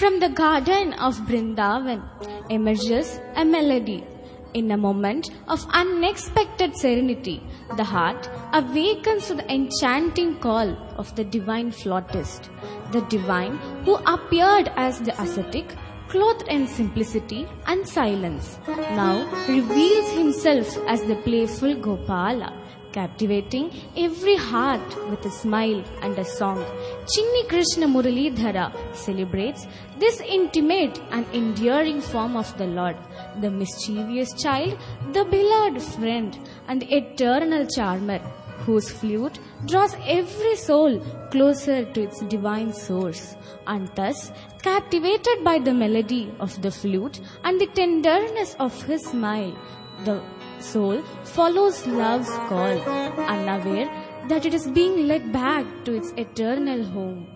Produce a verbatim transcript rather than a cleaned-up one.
From the garden of Vrindavan emerges a melody. In a moment of unexpected serenity, the heart awakens to the enchanting call of the divine flautist. The divine who appeared as the ascetic, clothed in simplicity and silence, now reveals himself as the playful Gopala, captivating every heart with a smile and a song. Chinni Krishna Muralidhara celebrates this intimate and endearing form of the Lord, the mischievous child, the beloved friend, and the eternal charmer, whose flute draws every soul closer to its divine source. And thus, captivated by the melody of the flute and the tenderness of his smile, the soul follows love's call, unaware that it is being led back to its eternal home.